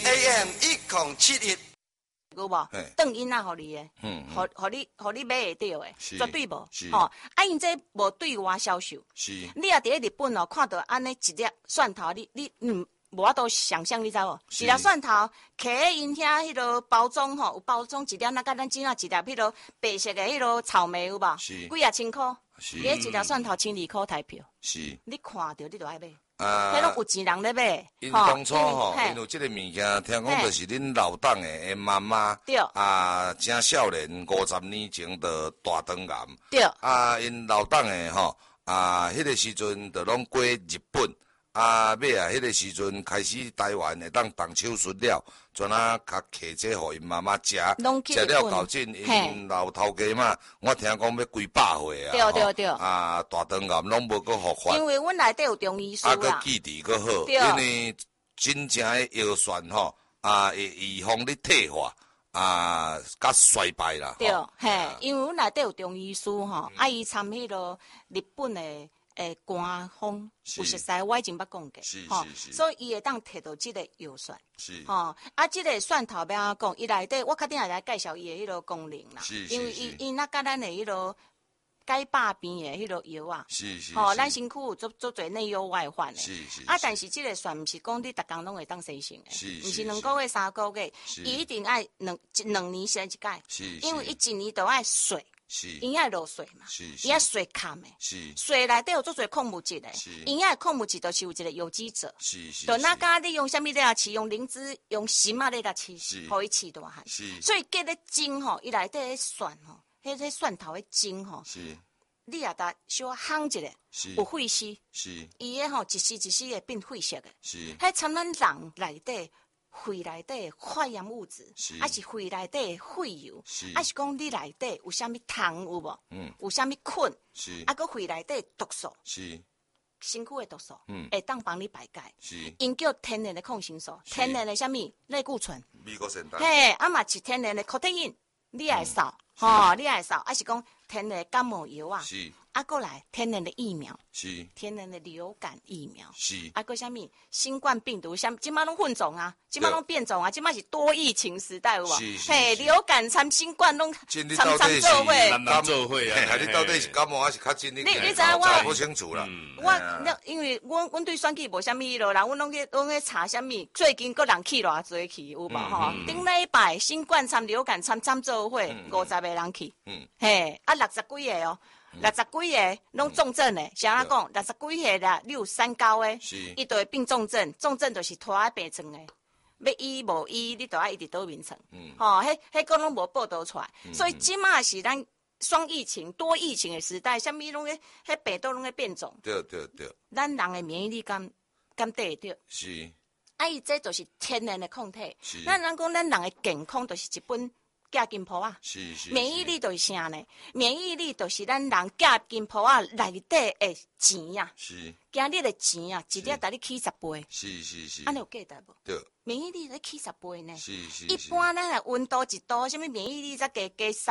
AM 1071。 有无？当因仔互你的，互你买会到的，绝对无。吼，因这无对外销售。 是。 你也伫日本哦，看到安尼一粒蒜头，你无法度想象，你知无？一粒蒜头，摕喺因遐迄落包装吼，有包装一粒，那甲咱怎啊一粒迄落白色的迄落草莓有无？几啊千箍，你一粒蒜头1200块台票。是。你看到你就爱买。迄拢有钱人咧买。 因当初吼，因有即个物件，听讲就是恁老党的妈妈， 对， 正少年，50年前就大肠癌， 对， 因老党的吼，迄个时阵就拢过日本，尾迄个时阵开始台湾会当动手术了，全较客这互因妈妈食，食了到阵因老头家嘛，我听讲要几百岁啊， 对， 大肠癌拢无搁复发， 因为阮内底有中医师啦， 搁记忆搁好，因为真正的药膳吼，会预防你退化。甲衰败啦， 对，因为阮内底有中医师吼，伊参迄落日本的官方有熟悉，我已经捌讲过，吼，所以伊会当摕到即个药膳，吼，即个蒜头要安讲，伊内底我确定会来介绍伊的迄落功能啦，因为伊那甲咱的迄落解百病的迄落药啊，吼，咱身躯有做侪内忧外患的，但是即个蒜毋是讲你逐工拢会当生成的，毋是2个月3个月，伊一定爱两年洗一届，因为伊一年都爱水。因爱落水嘛，伊爱水坎的，水内底有做侪矿物质的，因爱矿物质就是有一个有机质，就那甲你用啥物来饲，用灵芝、用锌啊来饲，互伊饲大汉。所以计咧蒸吼，伊内底迄蒜吼，迄蒜头迄蒸吼，你也得小烘一下，有血丝，伊个吼一丝一丝会变血色的，迄掺咱人内底。肺内底化验物质，还是肺内底废油，还是讲你内底有啥物糖有无？有啥物菌，搁肺内底毒素，身躯的毒素，会当帮你排解。因叫天然的抗生素，天然的啥物类固醇，嘿，嘛是天然的可待因，你爱扫，吼，你爱扫，还是讲天然的感冒药啊？过来天然的疫苗，天然的流感疫苗，过啥物新冠病毒，今麦拢混种啊，今麦拢变种啊，今麦是多疫情时代有无？嘿，流感掺新冠拢掺做伙， 做伙啊！你到底是感冒还是较真？你知影我不清楚啦。 因为阮对选举无啥物迄落啦，阮拢去查啥物，最近个人去偌济去有无吼？顶礼拜新冠掺流感掺做伙，50个人去，嘿，60几个哦。60几个拢重症的，像我讲，60几个啦，你有3高的，伊就会变重症，重症就是拖在病床的，要医无医，你就要一直倒眠床，吼，迄个拢无报道出来，所以即马是咱双疫情、多疫情的时代，啥物拢迄病毒拢在变种， 对， 咱人的免疫力敢得着？是，伊这就是天然的抗体，咱讲咱人的健康就是一本。寄金铺啊，免疫力就是啥呢？免疫力就是咱人寄金铺啊内底的钱啊，今日的钱啊，一日带你起10倍，安尼有价值无？对，免疫力在起10倍呢。一般咱的温度1度，什么免疫力再加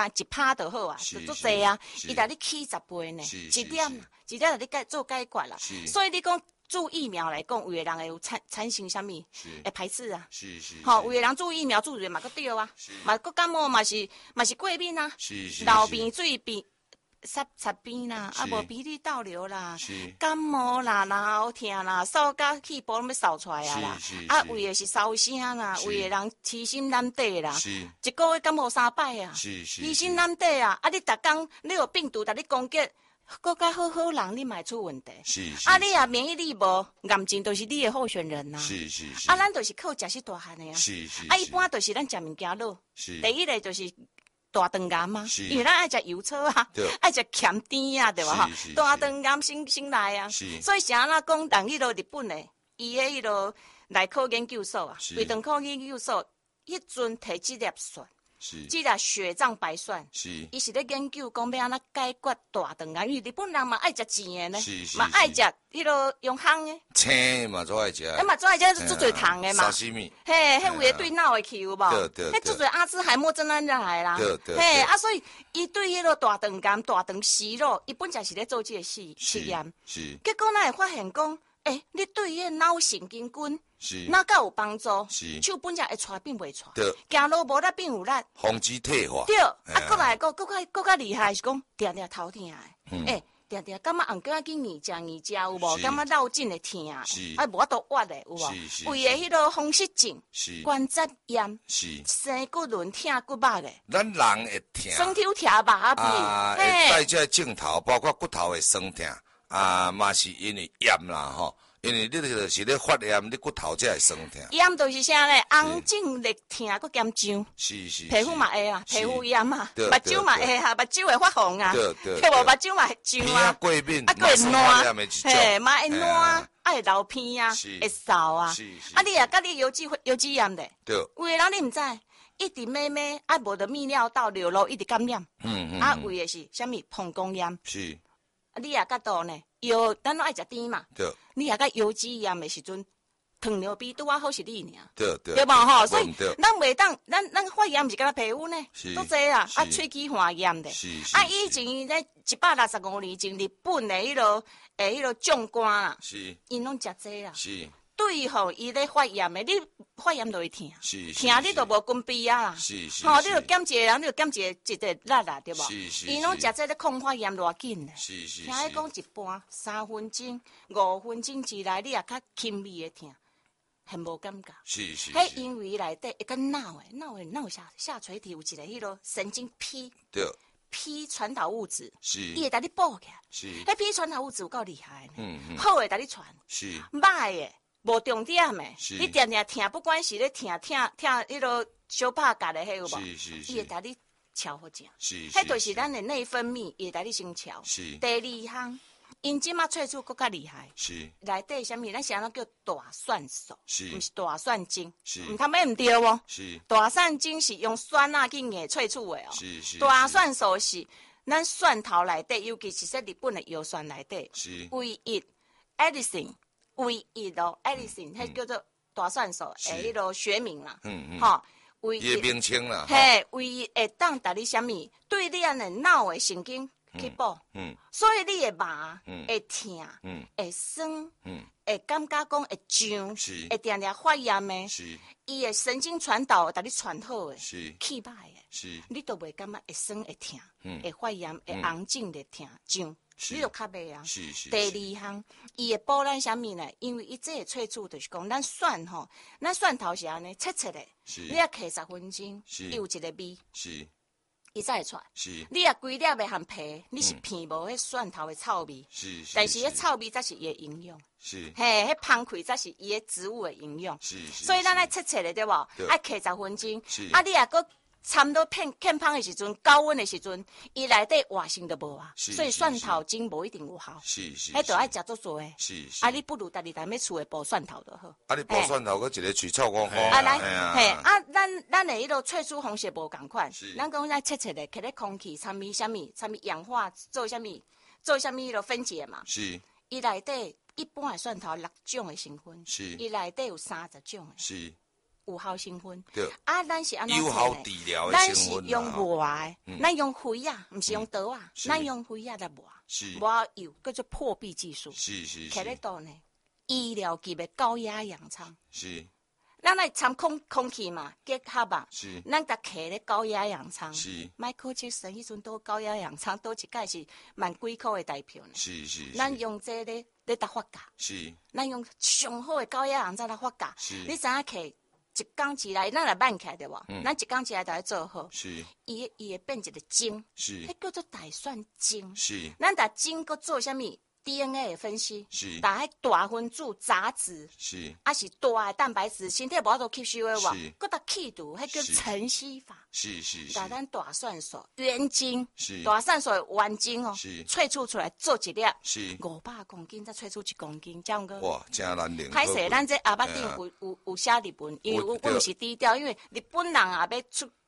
1%就好啊，就足济啊，伊带你起10倍呢，一点带你做解决啦。所以你讲。注疫苗来讲，有的人会有产生啥物？会排斥啊。吼，有的人注疫苗注嘛，搁对啊，嘛搁感冒嘛是过敏啊，流鼻水鼻擦边啦，无鼻涕倒流啦，感冒啦，然后痛啦，扫甲气泡拢要扫出来啊啦，为的是烧声啦，为的人痴心难底啦，一个月感冒3摆啊，痴心难底啊，你逐工你有病毒，甲你攻击。国家好人，你卖出问题。你也免疫力无，癌症就是你的候选人呐。咱就是靠食些大汉的啊。一般就是咱食物件落。第一个就是大肠癌啊，因为咱爱食油炒啊，爱食咸甜啊，对吧？大肠癌先来啊。所以像咱讲，人迄落日本的，伊的迄落内科研究所啊，胃肠科研究所，迄阵摕这粒蒜。即个血藏白蒜，伊是咧研究讲要安怎解决大肠癌，因为日本人嘛爱食甜的呢，嘛爱食迄落用烘的， 青嘛最爱食， 嘛最爱食做侪糖的嘛， 沙西米， 嘿，迄有诶对脑会去有无？迄做侪阿兹海默症咱才来啦，嘿，所以伊对迄落大肠癌、大肠息肉，伊本来是咧做这个实验，结果咱会发现讲，你对迄脑神经菌。 那较有帮助。手本才会带并袂带，行路无力并有力， 防止退化。 对，过来个更较厉害是讲，定定头疼的，定定感觉红光去硬食有无？感觉绕颈会疼，无法度挖的有无？胃的迄个风湿症、关节炎、生骨轮疼骨肉的， 咱人会疼， 酸痛疼肉皮， 会带这镜头，包括骨头会酸痛，嘛是因为炎啦吼。因为你就是咧发炎，你骨头才会酸痛。 炎就是啥咧？红肿热疼，佮兼痒。 是。 皮肤嘛会啊，皮肤炎啊，目睭嘛会啊，目睭会发红啊。对，无目睭嘛会痒啊。 过敏， 过会烂，嘿，嘛会烂，会流片啊，会扫啊。你甲你油脂炎咧？对。有的人你毋知，一直买，无得泌尿道流露，一直感染。为的是啥物？膀胱炎。是。你也甲到呢？药，咱拢爱食甜嘛。对。你也甲油脂炎的时阵，糖尿病拄啊好是你尔。对吧？吼，所以咱袂当，咱发炎毋是敢若皮肤呢，都济啊，喙齿发炎的。以前咧165年前，日本的迄个将官啦，因拢食济啦。对吼，伊咧发炎的，你发炎就会疼，疼你都无根鼻啊啦。吼，你就检一个人，你就检一个力啦，对无？伊拢食这咧抗发炎偌紧咧。听伊讲一般3分钟、5分钟之内，你也较轻微的疼，很无感觉。迄因为内底会跟脑的下垂体有一个迄个神经批传导物质，伊会甲你补起来。迄批传导物质有够厉害呢，好会甲你传，歹的。无重点诶，你定定疼，不管是咧疼迄个小拍甲的迄有无？伊会甲你调好正，迄就是咱的内分泌，伊会甲你先调。第二项，因即马萃取更较厉害，内底啥物？咱是安怎叫大蒜素，毋是大蒜精，毋通买毋对哦。大蒜精是用酸啊去硬萃取的哦，大蒜素是咱蒜头内底，尤其是说日本的药酸内底，唯一 Edison。唯一咯 ，Edison， 迄叫做大蒜素，迄个学名啦，吼，唯一名称啦， 嘿，唯一会当达你啥物，对你安尼脑的神经去补，所以你的麻会疼，会酸，会感觉讲会痒，会定定发炎的，伊的神经传导达你传好的，气歹的，你都袂感觉会酸会疼，会发炎会红肿的疼痒。你就较袂啊。第二项，伊会补咱啥物呢？因为伊这个萃取就是讲，咱蒜吼，咱蒜头是安尼切的，你啊揢10分钟，伊有一个味，伊才会出来。你啊规粒的含皮，你是片无迄蒜头的臭味，但是迄臭味才是伊的营养。嘿，迄芳开才是伊的植物的营养。所以咱爱切的对无？爱揢10分钟，你啊搁。差不多片芳的时阵，高温的时阵，伊内底活性都无啊，所以蒜头精无一定有效。迄就爱食足多诶。你不如家己踮咧厝诶补蒜头就好。你补蒜头，佮一个取臭光好。 来，嘿，咱诶迄个萃取方式无共款。咱讲咱切的，摕咧空气，参与啥物氧化，做啥物迄个分解嘛。伊内底一般诶蒜头6种诶成分，伊内底有30种诶。有效成分，咱是安怎做呢？咱是用磨的，咱用灰啊，毋是用刀啊，咱用灰啊来磨油，叫做破壁技术。摕咧倒呢，医疗级的高压氧舱。咱来参空气嘛，结合啊，咱甲摕咧高压氧舱。Michael Jackson 迄阵倒高压氧舱，倒一届是万几箍的台票呢。咱用这咧搭发夹。咱用上好的高压氧舱来发夹。你知影摕？一工起来，咱来慢起来对无？咱一工起来就要做好。伊会变一个精，迄叫做大蒜精。咱把精搁做啥物 ？DNA 的分析，把迄大分子杂质，是大的蛋白质，身体无法度吸收的话，搁搭去除，迄叫晨曦法。把咱大蒜素原精，大蒜素原精哦，萃取出来做一粒，500公斤再萃取1公斤，这样个。 哇，真难领。 歹势，咱这阿捌顶有写日本，因为我们是低调，因为日本人也要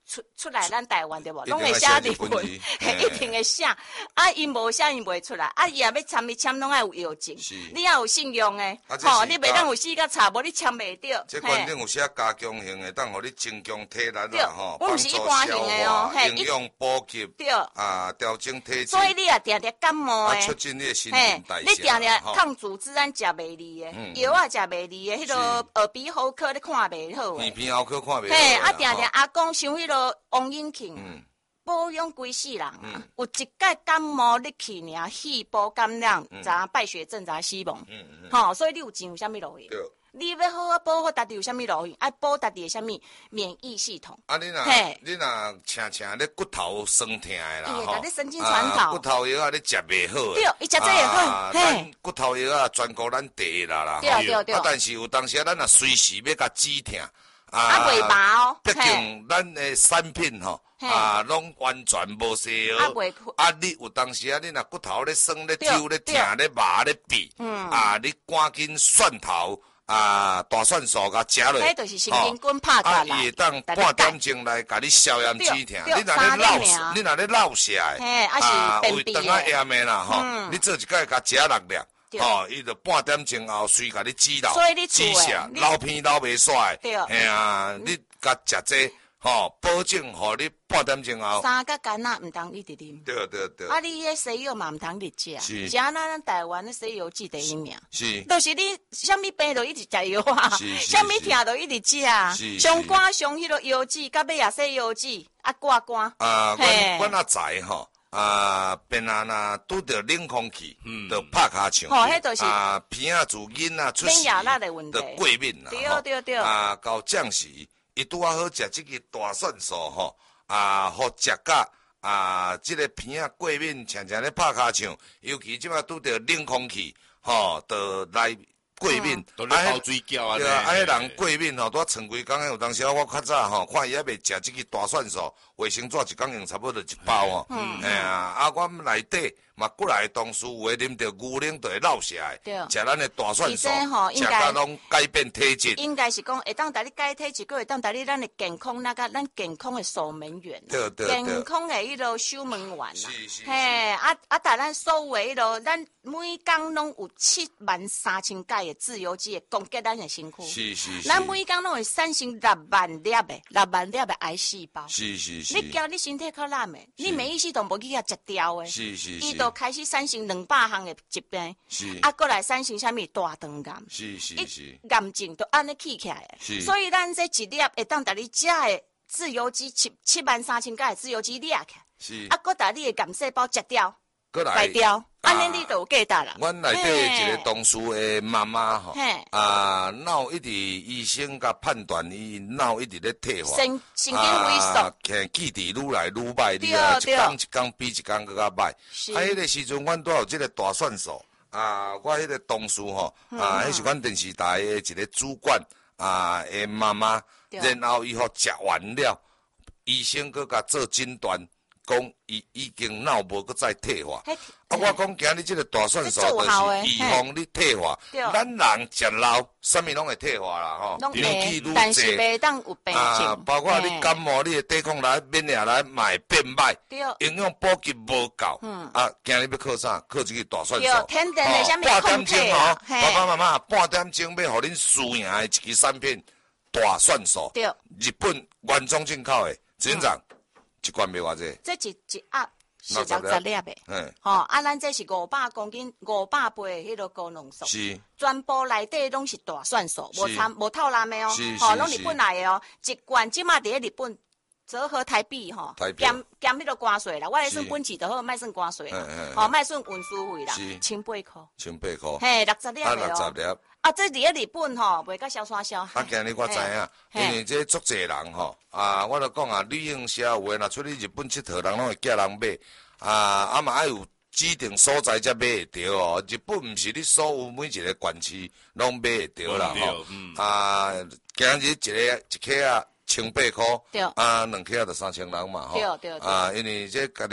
出来咱台湾对无？拢会写日文，一定会写。啊，因无写因袂出来。啊，伊也要签你签拢爱有邮件，你也有信用诶。吼，你袂当有死甲查，无你签袂着。 这肯定有些加强型诶，当互你增强体力啦，吼， 帮助消化、 营养补给， 对， 啊，调整体质。 所以你也定定感冒诶， 促进你诶新陈代谢。 你定定抗组织胺食袂离诶，药啊食袂离诶，迄个耳鼻喉科你看袂好诶。 耳鼻喉科看袂好。 嘿，啊定定阿公像迄个王永庆，保养规世人啊，有一届感冒你去尔，细胞感染，咋败血症咋死亡，吼，所以你有钱有啥物路用？你要好好保护家己有啥物路用？爱保家己的啥物免疫系统？ 啊，你若请咧骨头酸痛的啦， 吼，你神经传导， 骨头药啊，你食袂好， 对，伊食这也好， 咱骨头药啊，全国咱第一啦， 对， 但是有当时咱若随时要甲止痛。 袂麻哦， 毕竟咱的产品吼，拢完全无西药。你有当时你若骨头咧酸咧抽咧痛咧麻咧痹，你赶紧蒜头大蒜素甲食落， 迄就是神经根拍下来， 伊会当半点钟来甲你消炎止痛。你若咧落下，胃肠啊炎的啦吼，你做一摆甲食6粒。吼，伊就半点钟后随甲你止落，止下，流片流袂煞的，嘿啊，你甲食这，吼，保证互你半点钟后。 三个干仔毋通一直啉。 对。 啊，你迄西药嘛毋通日食，食咱台湾的西药记第一名。 是。 就是你啥物病都一直食药啊，啥物痛都一直食，上肝上迄个药剂，甲尾也洗药剂，挂肝。 阮也知吼。便若拄着冷空气，就拍骹唱。 迄就是鼻啊、自囡仔出事，就过敏啦。 对。 到降时，伊拄啊好食即个大蒜素吼，互食甲即个鼻啊过敏，常常咧拍骹唱，尤其即摆拄着冷空气，吼，就来。过敏， 都咧泡水饺啊！ 对啊，迄人过敏吼，拄啊床规工有当时我较早吼，看伊还袂食即个大蒜素，卫生纸一工用差不多1包哦。我内底嘛过来同事有诶啉着牛奶就会落下来，食咱诶大蒜素，食甲拢改变体质。 应该是讲会当带你改体质，会当带你咱诶健康那个咱健康诶守门员，健康诶迄个守门员啦。 是。 嘿，带咱所有迄个，咱每工拢有73000盖诶自由基会供给咱诶身躯。 是。 咱每工拢会产生6万粒诶癌细胞。 是。 你惊你身体较烂诶，你免疫系统无去甲食掉诶。 是。 伊就开始产生200项诶疾病。 是。 过来产生啥物大肠癌。 是。 癌症都安尼起起来诶。所以咱这一粒会当带你食诶自由基73000盖自由基掠起。 是。 搁带你诶癌细胞食掉。 改掉，安尼你就有价值啦。 阮内底一个同事的妈妈吼，脑一直医生甲判断伊脑一直咧退化， 神经萎缩， 记忆愈来愈歹，你啊一工比一工更较歹。迄个时阵，阮拄有即个大蒜素，我迄个同事吼，迄是阮电视台的一个主管的妈妈，然后伊吼食完了，医生搁甲做诊断。讲伊已经脑无搁再退化，我讲今日即个大蒜素就是预防你退化。咱人食老，啥物拢会退化啦吼， 但是袂当有病症。 包括你感冒，你的抵抗力、免疫力嘛会变歹，营养补给无够。今日要靠啥？靠即个大蒜素。 天然的啥物半点钟哦，爸爸妈妈，半点钟要互恁输赢的一个产品，大蒜素。日本原装进口的，执行长。一罐要偌济？ 这一盒是60粒的，吼，咱这是500公斤500杯迄个高浓缩， 是， 全部内底拢是大蒜素，无透蓝的哦，吼，拢日本来的哦，一罐即马伫日本折合台币吼，减迄个关税啦，我来算本钱就好，卖算关税啦，吼，卖算运输费啦，18块 ，18块， 嘿，60粒的哦。 60粒。 这伫咧日本吼，袂甲小山小。 今日我知影，因为这足侪人吼，我就讲旅行社有诶，若出去日本佚佗，人拢会叫人买，嘛爱有指定所在才买会着哦。日本毋是你所有每一个县市拢买会着啦吼。今日一克18块，2克就3000人嘛吼。因为这家己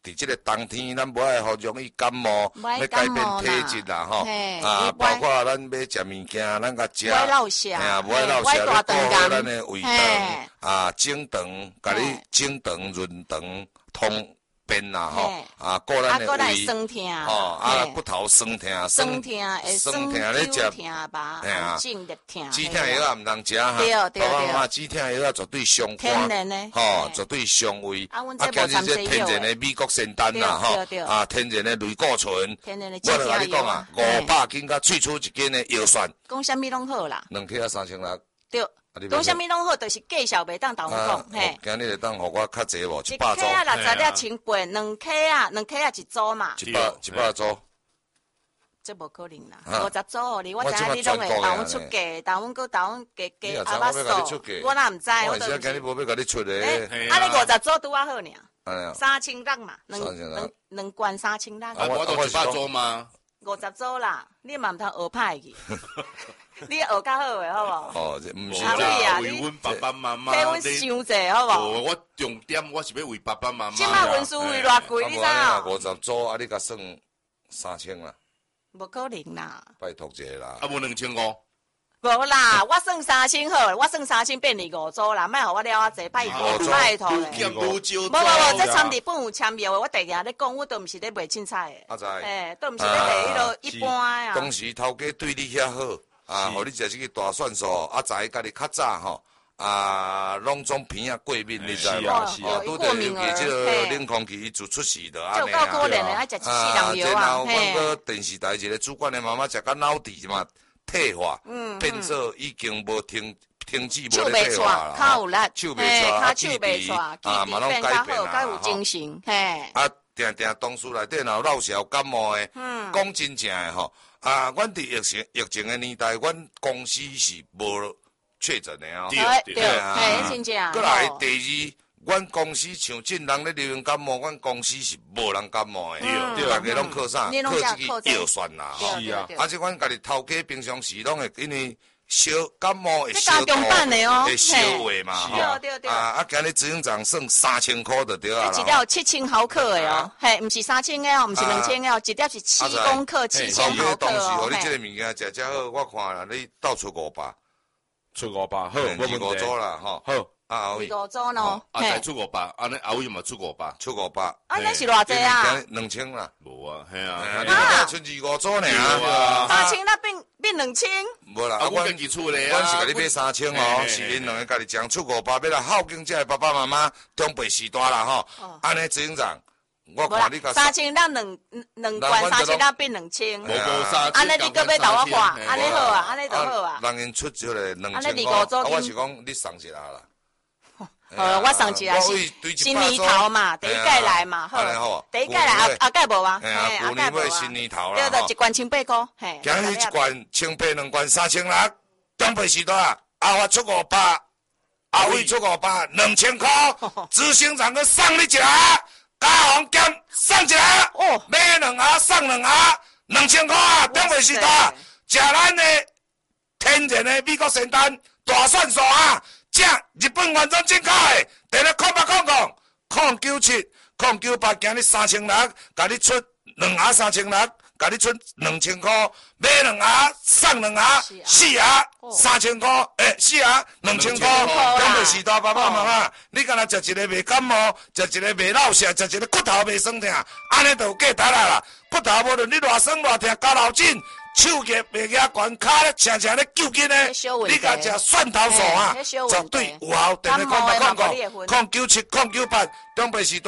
伫即个冬天，咱无爱互容易感冒，要改变体质啦，吼，包括咱要食物件，咱甲食，无爱落下，要顾好咱的胃肠，整肠，甲你整肠、润肠、通便啦，吼，顾咱的胃，骨头酸痛，酸痛咧食，止痛药啊，毋通食哈，爸爸妈妈止痛药啊，绝对上肝，吼，绝对上胃，加上这天然的美国仙丹啦，吼，天然的类固醇，我来甲你讲啊，500斤甲萃取1斤的药酸， 讲啥物拢好啦 ，2克3600， 对。讲啥物拢好，就是计数袂当同讲，嘿。 今日会当互我较济无？100组。 1克啊60粒1,800，2克啊1组嘛。 100组。 这无可能啦，50组哦，我知影你拢会投阮出价，投阮加阿巴数，我哪毋知， 我就是。今日无要甲你出咧。 啊，你50组拄啊好尔，3600嘛，2罐3600。 我都100组吗 ？50组啦，你嘛毋通学歹去。你学较好诶，好无？ 哦，这毋是啦，为阮爸爸妈妈。 替阮想者，好无？ 我重点我是要为爸爸妈妈。 即摆运输费偌贵，你知影 ？50组啊，你甲算3000啦。 无可能啦。 拜托者啦。 无2500。 无啦，我算3000好，我算3000变25组啦，莫互我了啊济，拜托咧。无，这签日本有签约的，我第二咧讲，我都毋是咧卖凊彩诶。都毋是咧卖迄落一般啊。 当时头家对你遐好，互你食这个大蒜素，在家己较早吼，拢总鼻啊过敏，你知无？拄着尤其这个冷空气就出事的安尼啊。够可怜的，爱食一世人药啊。 然后阮个电视台一个主管的妈妈食到脑底嘛。退化，变做已经无停止无咧退化啦，手袂抓， 手袂抓， 嘛拢改变啦， 有精神，嘿。 定同事内底若有落小感冒诶，讲真正诶吼，阮伫疫情诶年代，阮公司是无确诊诶哦， 对，真正。 过来第二。阮公司像真人咧流行感冒，阮公司是无人感冒诶，大家拢靠啥？靠这个药酸啦， 是啊。 而且阮家己头家平常时拢会因为小感冒会消毒， 会消化嘛， 对。 今日执行长算3000块就对啊啦。 一粒7000毫克诶哦，嘿，毋是3000个哦，毋是2000个哦，一粒是7公克7000毫克哦。 哦，你这个物件食好，我看啦，你倒出500， 出500，好 ，25组啦，吼。 好。 25组咯， 再出500，安尼阿伟嘛出500， 出500， 安尼是偌济啊 ？2000啦， 无啊，系啊， 剩25组呢 ，3000那变2000， 无啦， 我自己出咧阮是甲你买3000哦，是恁两个家己讲出500，要来孝敬这爸爸妈妈，长辈时代啦吼，安尼执行长。我看你个 3000，咱两罐3000，咱变2000。安尼你搁要投我看，安尼好啊，安尼就好啊。 人因出这个2000块，我是讲你送一下啦。 我送一下新年头嘛，第一届来嘛，好，第一届来后届无啊， 旧年买新年头啦， 对，一罐1,800块，嘿。 今日一罐1,800，两罐3600，长辈时代阿发出500，阿伟出500，2000块，执行长去送你一下。加红兼送一下，买2盒送2盒，2000块，长辈时代食咱的天然的美国仙丹大蒜素啊，这日本原装进口的，电话0800-097-098，今日3600，甲你出2盒3600，甲你出2000块，买2盒送2盒，4盒3000块，4盒2000块，长辈时代爸爸妈妈，你敢若食一个袂感冒，食一个袂落舌，食一个骨头袂酸痛，安尼就有价值啦。骨头无论你偌酸偌痛，加老紧，手夹袂夹悬，骹咧常常咧揪筋咧，你甲食蒜头素啊，绝对有效。电话0800-097-098，长辈时代。